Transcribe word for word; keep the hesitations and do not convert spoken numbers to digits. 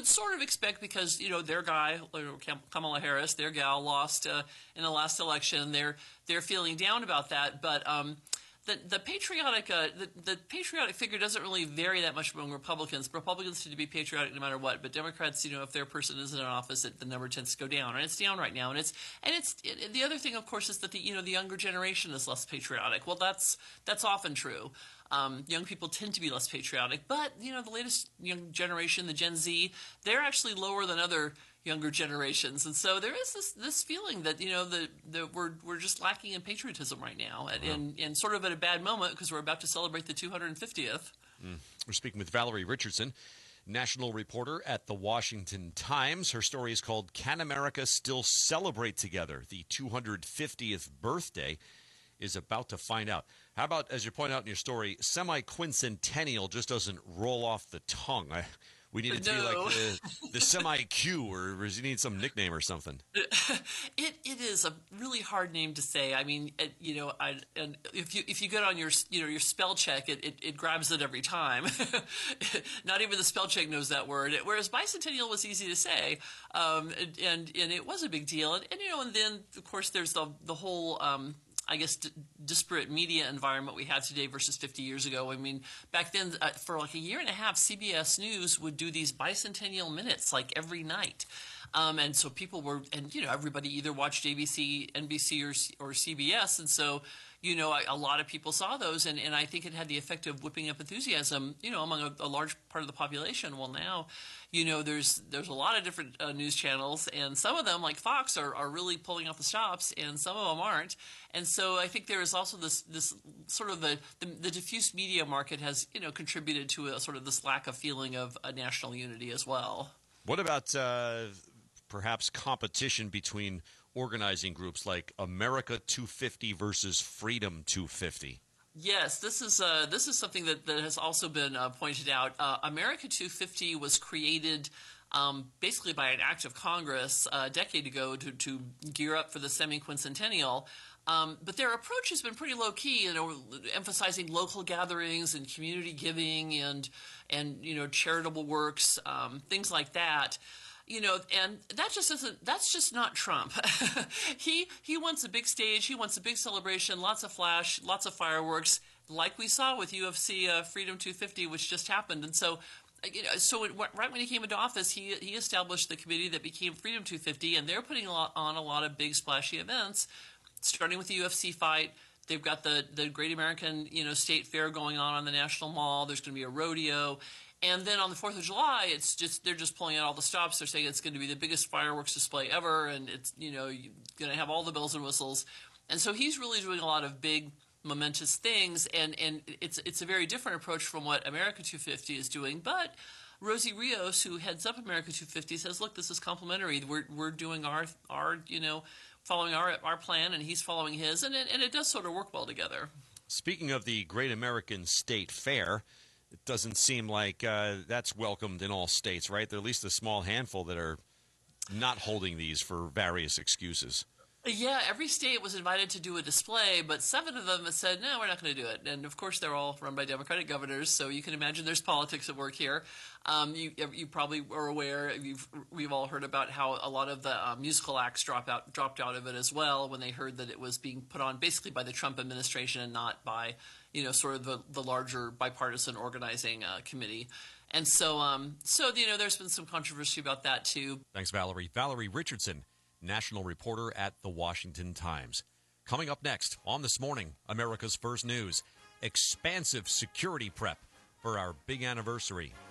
sort of expect because, you know, their guy, Kamala Harris, their gal lost uh, in the last election. They're they're feeling down about that. But um, the the patriotic uh, the, the patriotic figure doesn't really vary that much among Republicans. Republicans tend to be patriotic no matter what. But Democrats, you know, if their person isn't in office, it, the number tends to go down, and it's down right now. And it's and it's it, the other thing, of course, is that the you know the younger generation is less patriotic. Well, that's that's often true. Um, young people tend to be less patriotic, but you know the latest young generation, the Gen Z, they're actually lower than other younger generations, and so there is this this feeling that you know the, the we're we're just lacking in patriotism right now, and wow. and, and sort of at a bad moment because we're about to celebrate the two hundred fiftieth. Mm. We're speaking with Valerie Richardson, national reporter at The Washington Times. Her story is called "Can America Still Celebrate Together?" The two hundred fiftieth birthday is about to find out. How about, as you point out in your story, semi-quincentennial just doesn't roll off the tongue. I, we need it to no. be like the, the semi-Q, or does you need some nickname or something? It it is a really hard name to say. I mean, it, you know, I, and if you if you get on your you know your spell check, it, it, it grabs it every time. Not even the spell check knows that word. Whereas bicentennial was easy to say, um, and, and and it was a big deal. And, and you know, and then of course there's the the whole. Um, I guess, d- disparate media environment we have today versus fifty years ago. I mean, back then, uh, for like a year and a half, C B S News would do these bicentennial minutes like every night. Um, and so people were, and, you know, everybody either watched A B C, N B C, or, or C B S. And so, you know, a, a lot of people saw those. And, and I think it had the effect of whipping up enthusiasm, you know, among a, a large part of the population. Well, now, you know, there's there's a lot of different uh, news channels. And some of them, like Fox, are, are really pulling off the stops. And some of them aren't. And so I think there is also this this sort of the, the, the diffuse media market has, you know, contributed to a sort of this lack of feeling of a national unity as well. What about uh, perhaps competition between organizing groups like America two fifty versus Freedom two fifty? Yes, this is uh, this is something that, that has also been uh, pointed out. Uh, America two fifty was created um, basically by an act of Congress uh, a decade ago to, to gear up for the semi-quincentennial. Um, but their approach has been pretty low-key, you know, emphasizing local gatherings and community giving and, and you know, charitable works, um, things like that. You know, and that just isn't, that's just not Trump. he he wants a big stage, he wants a big celebration, lots of flash, lots of fireworks, like we saw with U F C uh, Freedom two fifty, which just happened. And so, you know, so it, right when he came into office, he he established the committee that became Freedom two fifty, and they're putting a lot, on a lot of big splashy events, starting with the U F C fight. They've got the, the Great American, you know, State Fair going on on the National Mall. There's going to be a rodeo. And then on the fourth of July, it's just they're just pulling out all the stops. They're saying it's going to be the biggest fireworks display ever, and it's you know you're going to have all the bells and whistles. And so he's really doing a lot of big, momentous things, and, and it's it's a very different approach from what America two fifty is doing. But Rosie Rios, who heads up America two fifty, says, "Look, this is complementary. We're we're doing our our you know following our our plan, and he's following his, and it, and it does sort of work well together." Speaking of the Great American State Fair, it doesn't seem like uh, that's welcomed in all states, right? There are at least a small handful that are not holding these for various excuses. Yeah, every state was invited to do a display, but seven of them have said, no, we're not going to do it. And, of course, they're all run by Democratic governors, so you can imagine there's politics at work here. Um, you, you probably are aware, you've, we've all heard about how a lot of the uh, musical acts drop out, dropped out of it as well when they heard that it was being put on basically by the Trump administration and not by, you know, sort of the, the larger bipartisan organizing uh, committee. And so, um, so you know, there's been some controversy about that, too. Thanks, Valerie. Valerie Richardson, national reporter at The Washington Times. Coming up next on This Morning, America's First News, expansive security prep for our big anniversary.